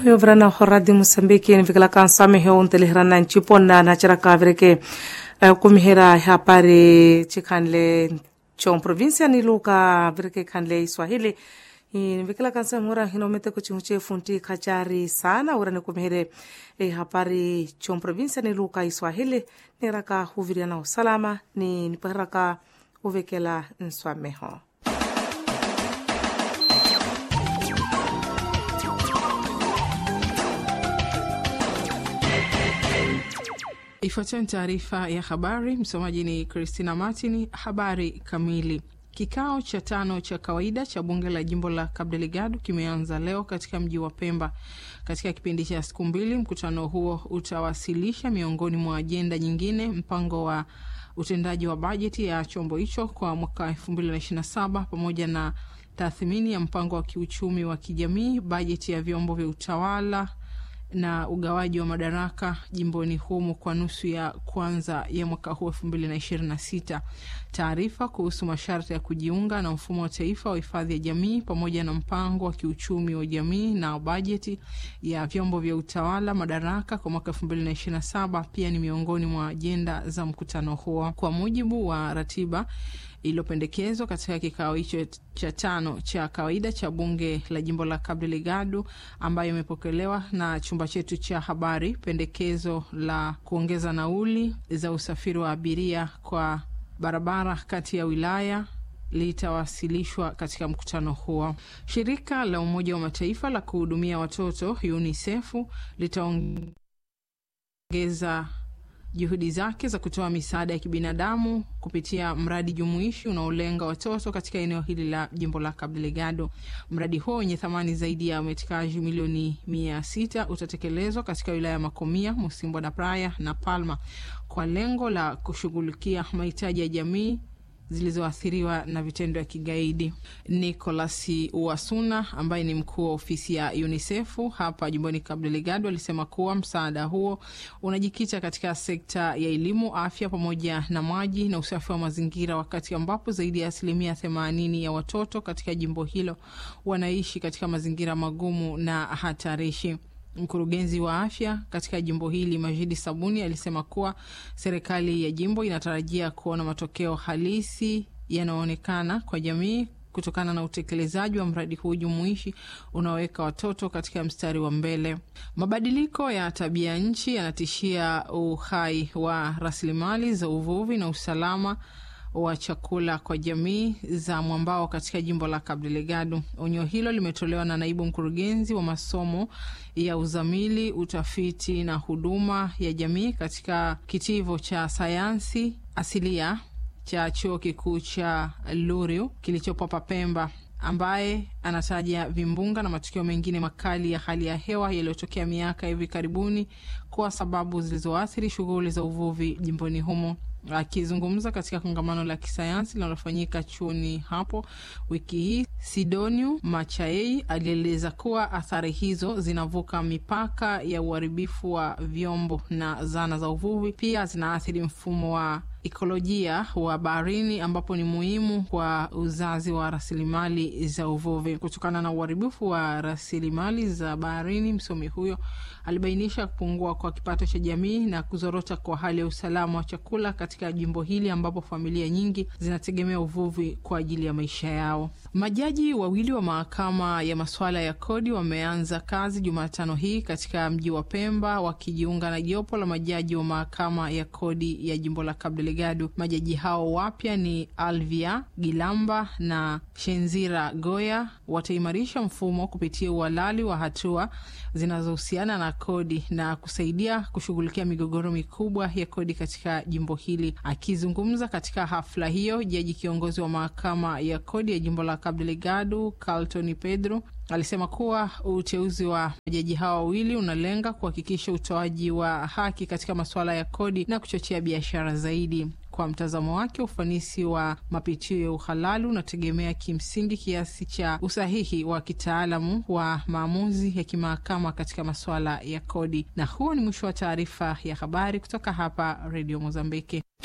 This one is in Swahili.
yovrana horadi Mosambiki nivikala kansame he ontelihirana nchipona na charaka vireke kumihera hapari chikanle chon provincia ni luka vireke kanle Swahili nivikala kansame ura hinomete kuchihuche funti kachari sana ura ni kumihere hapari chon provincia ni luka Swahili ni raka huviriana usalama ni nipahraka uvekela nswameho. Ifuatayo ni taarifa ya habari. Msomaji ni Christina Martini. Habari kamili. Kikao cha 5 cha kawaida cha bunge la jimbo la Cabo Delgado kimeanza leo katika mji wa Pemba. Katika kipindi cha siku 2, mkutano huo utawasilisha miongoni mwa ajenda nyingine mpango wa utendaji wa bajeti ya chombo hicho kwa mwaka 2027 pamoja na tathmini ya mpango wa kiuchumi wa kijamii, bajeti ya vyombo vya utawala na ugawaji wa madaraka jimboni humo kwa nusu ya kwanza ya mwaka huu 2026. Taarifa kuhusu masharti ya kujiunga na mfumo wa taifa wa hifadhi ya jamii pamoja na mpango wa kiuchumi wa jamii na bajeti ya vyombo vya utawala madaraka kwa mwaka 2027 pia ni miongoni mwa ajenda za mkutano huo. Kwa mujibu wa ratiba iliyopendekezwa katika kikao hicho cha 5 cha kawaida cha bunge la jimbo la Cabo Delgado ambayo imepokelewa na chumba chetu cha habari, pendekezo la kuongeza nauli za usafiri wa abiria kwa barabara kati ya wilaya litawasilishwa katika mkutano huo. Shirika la Umoja wa Mataifa la kuhudumia watoto UNICEF litaongeza juhudi zake za kutoa misaada ya kibinadamu kupitia mradi jumuishi unaolenga watoto katika eneo hili la jimbo la Cabo Delgado. Mradi huo wenye thamani zaidi ya metikaji milioni 600 utatekelezwa katika wilaya ya Makomia, Mocimboa da Praia na Palma kwa lengo la kushughulikia mahitaji ya jamii zilizoathiriwa na vitendo ya kigaidi. Nicolas Uasuna ambaye ni mkuu wa ofisi ya UNICEF hapa jimboni Cabo Delgado alisema kuwa msaada huo unajikita katika sekta ya elimu, afya pamoja na maji na usafi wa mazingira, wakati ambapo zaidi ya 80% ya watoto katika jimbo hilo wanaishi katika mazingira magumu na hatarishi. Mkurugenzi wa afya katika jimbo hili Majidi Sabuni alisema kuwa serikali ya jimbo inatarajia kuona matokeo halisi yanayoonekana kwa jamii kutokana na utekelezaji wa mradi huu jumuishi unaoweka watoto katika mstari wa mbele. Mabadiliko ya tabia nchi yanatishia uhai wa rasilimali za uvuvi na usalama wa chakula kwa jamii za mwambao katika jimbo la Cabo Delgado. Onyo hilo limetolewa na naibu mkurugenzi wa masomo ya uzamili, utafiti na huduma ya jamii katika kitivo cha sayansi asilia cha chuo kikuu cha Luriu kilichopo hapa Pemba, ambaye anataja vimbunga na matukio mengine makali ya hali ya hewa yaliyotokea miaka hivi karibuni kwa sababu zilizoathiri shughuli za uvuvi jimboni humo. Akizungumza katika kongamano la kisayansi linalofanyika chuoni hapo wiki hii, Sidoniu Machaei alieleza kuwa athari hizo zinavuka mipaka ya uharibifu wa vyombo na zana za uvuvi, pia zinaathiri mfumo wa ekolojia wa baharini ambapo ni muhimu kwa uzazi wa rasilimali za uvuvi. Kutokana na uharibifu wa rasilimali za baharini, msomi huyo alibainisha kupungua kwa kipato cha jamii na kuzorota kwa hali ya usalama wa chakula katika jimbo hili ambapo familia nyingi zinategemea uvuvi kwa ajili ya maisha yao. Majaji wawili wa mahakama ya masuala ya kodi wameanza kazi Jumatano hii katika mji wa Pemba wakijiunga na jopo la majaji wa mahakama ya kodi ya jimbo la Cabo Delgado. Majaji hao wapya ni Alvia Gilamba na Shenzira Goya. Wataimarisha mfumo kupitia uhalali wa hatua zinazohusiana na kodi na kusaidia kushughulikia migogoro mikubwa ya kodi katika jimbo hili. Akizungumza katika hafla hiyo, jaji kiongozi wa mahakama ya kodi ya jimbo la Cabo Delgado, Carlton Pedro, alisema kuwa uteuzi wa majaji hao wawili unalenga kuhakikisha utoaji wa haki katika masuala ya kodi na kuchochea biashara zaidi. Kwa mtazamo wake, ufanisi wa mapitio ya uhalali unategemea kimsingi kiasi cha usahihi wa kitaalamu wa maamuzi ya kimahakama katika masuala ya kodi. Na huo ni mwisho wa taarifa ya habari kutoka hapa Radio Mozambiki.